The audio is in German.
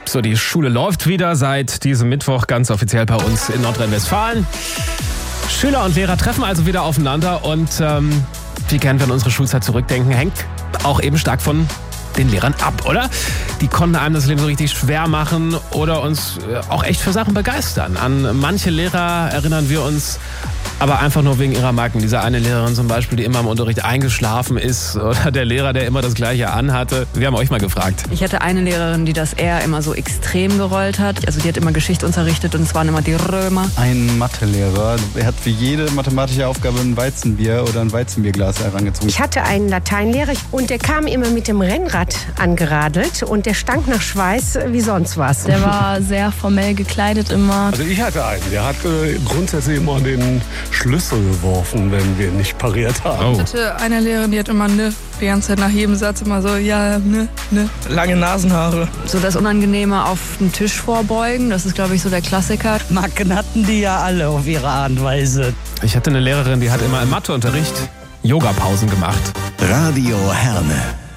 So, die Schule läuft wieder seit diesem Mittwoch ganz offiziell bei uns in Nordrhein-Westfalen. Schüler und Lehrer treffen also wieder aufeinander und wie gern wir an unsere Schulzeit zurückdenken, hängt auch eben stark von den Lehrern ab, oder? Die konnten einem das Leben so richtig schwer machen oder uns auch echt für Sachen begeistern. An manche Lehrer erinnern wir uns aber einfach nur wegen ihrer Macken. Diese eine Lehrerin zum Beispiel, die immer im Unterricht eingeschlafen ist, oder der Lehrer, der immer das Gleiche anhatte. Wir haben euch mal gefragt. Ich hatte eine Lehrerin, die das eher immer so extrem gerollt hat. Also die hat immer Geschichte unterrichtet und es waren immer die Römer. Ein Mathelehrer, er hat für jede mathematische Aufgabe ein Weizenbier oder ein Weizenbierglas herangezogen. Ich hatte einen Lateinlehrer und der kam immer mit dem Rennrad angeradelt und der stank nach Schweiß wie sonst was. Der war sehr formell gekleidet immer. Also ich hatte einen, der hat grundsätzlich immer den Schlüssel geworfen, wenn wir nicht pariert haben. Ich hatte eine Lehrerin, die hat immer die ganze Zeit nach jedem Satz immer so, ja, ne. Lange Nasenhaare. So das Unangenehme auf den Tisch vorbeugen, das ist, glaube ich, so der Klassiker. Macken hatten die ja alle auf ihre Art und Weise. Ich hatte eine Lehrerin, die hat immer im Matheunterricht Yogapausen gemacht. Radio Herne.